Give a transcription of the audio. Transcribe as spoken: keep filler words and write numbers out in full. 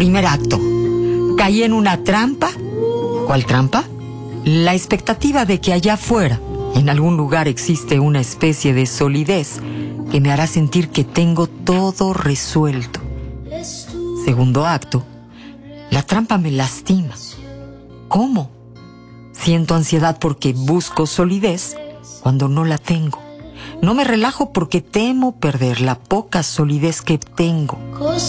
Primer acto. Caí en una trampa. ¿Cuál trampa? La expectativa de que allá afuera, en algún lugar, existe una especie de solidez que me hará sentir que tengo todo resuelto. Segundo acto. La trampa me lastima. ¿Cómo? Siento ansiedad porque busco solidez cuando no la tengo. No me relajo porque temo perder la poca solidez que tengo.